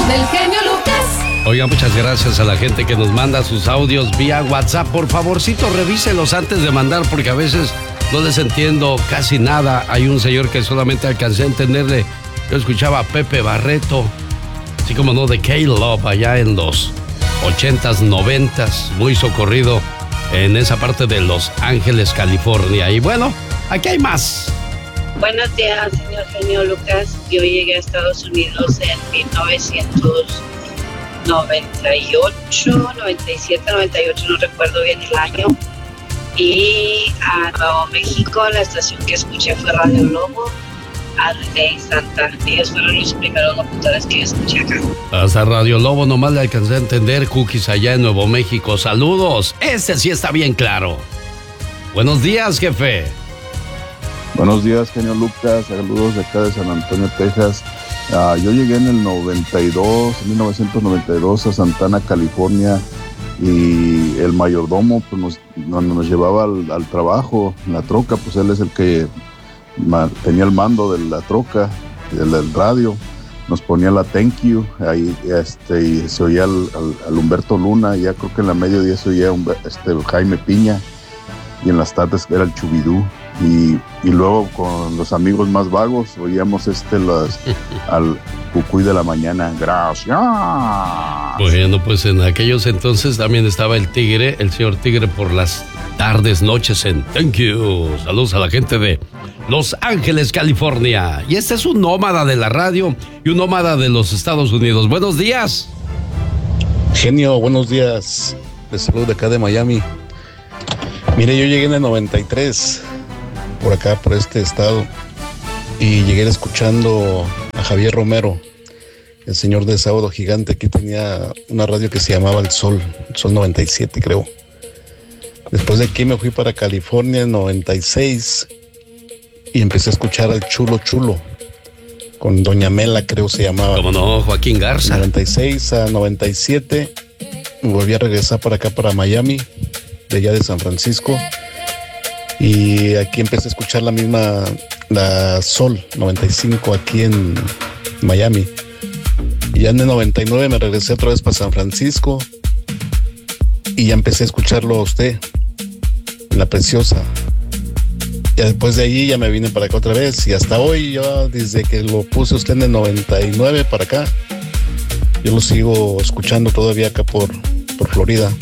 del genio Lucas. Oiga, muchas gracias a la gente que nos manda sus audios vía WhatsApp. Por favorcito, revíselos antes de mandar, porque a veces no les entiendo casi nada. Hay un señor que solamente alcancé a entenderle. Yo escuchaba a Pepe Barreto, así como no, de K-Love, allá en los 80s, 90s, muy socorrido en esa parte de Los Ángeles, California. Y bueno, aquí hay más. Buenos días, señor genio Lucas. Yo llegué a Estados Unidos en 1998, 97, 98, no recuerdo bien el año. Y a Nuevo México, la estación que escuché fue Radio Lobo, a René y Santa. Ellos fueron los primeros locutores que yo escuché acá. Hasta Radio Lobo nomás le alcancé a entender, Cookies, allá en Nuevo México. Saludos, este sí está bien claro. Buenos días, jefe. Buenos días, genio Lucas. Saludos de acá de San Antonio, Texas. Yo llegué en el 1992 a Santana, California, y el mayordomo pues, nos llevaba al trabajo, en la troca, pues él es el que tenía el mando de la troca, del radio. Nos ponía la Thank You, ahí y se oía al Humberto Luna, y ya creo que en la mediodía se oía Jaime Piña, y en las tardes era el Chubidú. Y luego con los amigos más vagos oíamos al Cucuy de la mañana. Gracias. Bueno, pues en aquellos entonces también estaba el Tigre, el señor Tigre, por las tardes, noches en Thank You. Saludos a la gente de Los Ángeles, California. Y este es un nómada de la radio y un nómada de los Estados Unidos. Buenos días. Genio, buenos días. Les saludo de acá de Miami. Mire, yo llegué en el 93 por acá, por este estado, y llegué escuchando a Javier Romero, el señor de Sábado Gigante. Aquí tenía una radio que se llamaba El Sol 97, creo. Después de aquí me fui para California en 96 y empecé a escuchar al Chulo Chulo con Doña Mela, creo se llamaba. ¿Cómo no? Joaquín Garza. 96 a 97 volví a regresar para acá, para Miami, de allá de San Francisco. Y aquí empecé a escuchar la Sol 95 aquí en Miami. Y ya en el 99 me regresé otra vez para San Francisco y ya empecé a escucharlo a usted, en La Preciosa. Ya después de ahí ya me vine para acá otra vez, y hasta hoy, yo desde que lo puse usted en el 99 para acá, yo lo sigo escuchando todavía acá por Florida.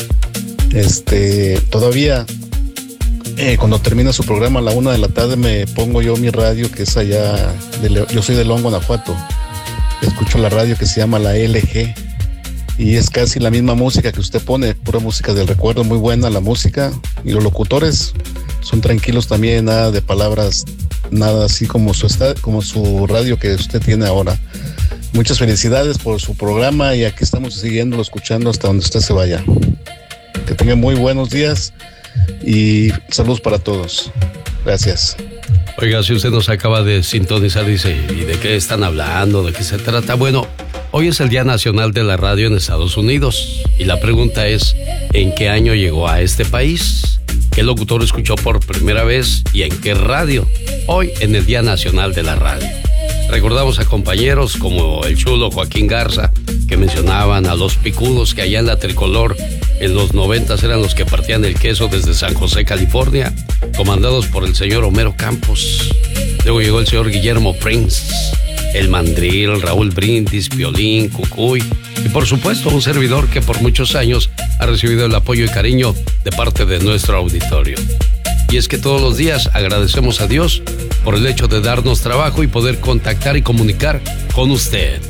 Todavía cuando termina su programa a la 1 de la tarde me pongo yo mi radio, que es allá, yo soy de León, Guanajuato. Escucho la radio que se llama la LG, y es casi la misma música que usted pone, pura música del recuerdo, muy buena la música, y los locutores son tranquilos también, nada de palabras, nada así como su radio que usted tiene ahora. Muchas felicidades por su programa, y aquí estamos siguiéndolo, escuchando hasta donde usted se vaya. Que tenga muy buenos días y saludos para todos. Gracias. Oiga, si usted nos acaba de sintonizar, dice, ¿y de qué están hablando? ¿De qué se trata? Bueno, hoy es el Día Nacional de la Radio en Estados Unidos, y la pregunta es, ¿en qué año llegó a este país? ¿Qué locutor escuchó por primera vez y en qué radio? Hoy en el Día Nacional de la Radio. Recordamos a compañeros como el chulo Joaquín Garza, que mencionaban a los picudos que allá en la Tricolor en los 90s eran los que partían el queso desde San José, California, comandados por el señor Homero Campos. Luego llegó el señor Guillermo Prince, el Mandril, Raúl Brindis, Piolín, Cucuy, y por supuesto un servidor que por muchos años ha recibido el apoyo y cariño de parte de nuestro auditorio. Y es que todos los días agradecemos a Dios por el hecho de darnos trabajo y poder contactar y comunicar con usted.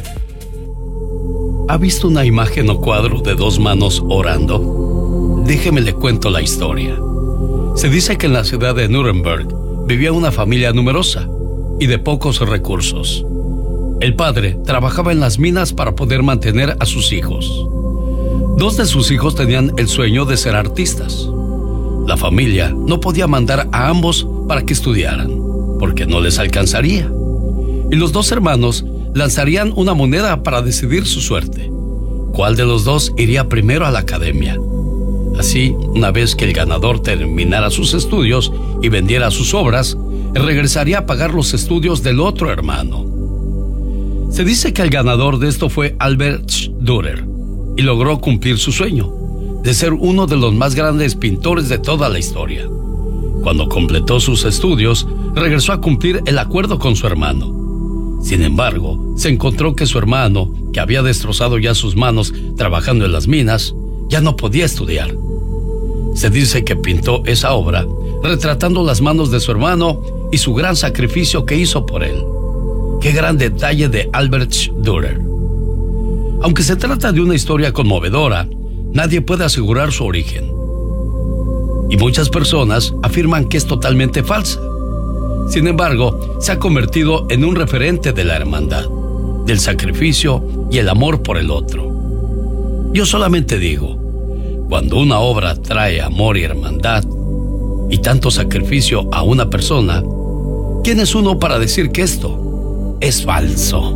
¿Ha visto una imagen o cuadro de dos manos orando? Déjeme le cuento la historia. Se dice que en la ciudad de Nuremberg vivía una familia numerosa y de pocos recursos. El padre trabajaba en las minas para poder mantener a sus hijos. Dos de sus hijos tenían el sueño de ser artistas. La familia no podía mandar a ambos para que estudiaran, porque no les alcanzaría. Y los dos hermanos lanzarían una moneda para decidir su suerte. ¿Cuál de los dos iría primero a la academia? Así, una vez que el ganador terminara sus estudios y vendiera sus obras, regresaría a pagar los estudios del otro hermano. Se dice que el ganador de esto fue Albert Dürer y logró cumplir su sueño de ser uno de los más grandes pintores de toda la historia. Cuando completó sus estudios, regresó a cumplir el acuerdo con su hermano. Sin embargo, se encontró que su hermano, que había destrozado ya sus manos trabajando en las minas, ya no podía estudiar. Se dice que pintó esa obra retratando las manos de su hermano y su gran sacrificio que hizo por él. ¡Qué gran detalle de Albert Dürer! Aunque se trata de una historia conmovedora, nadie puede asegurar su origen. Y muchas personas afirman que es totalmente falsa. Sin embargo, se ha convertido en un referente de la hermandad, del sacrificio y el amor por el otro. Yo solamente digo, cuando una obra trae amor y hermandad y tanto sacrificio a una persona, ¿quién es uno para decir que esto es falso?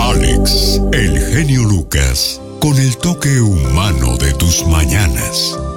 Alex, el genio Lucas, con el toque humano de tus mañanas.